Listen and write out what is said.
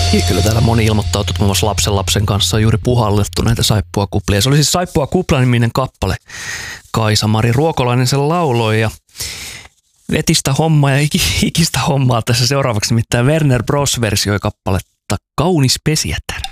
Kyllä täällä moni ilmoittautuu, että muun muassa lapsen kanssa on juuri puhallettu näitä saippuakuplia. Se oli siis Saippuakupla-niminen kappale. Kaisa-Mari Ruokolainen sen lauloi ja vetistä hommaa ja hikistä hommaa tässä seuraavaksi. Nimittäin Werner Bros versioi kappaletta Kaunis pesijätär.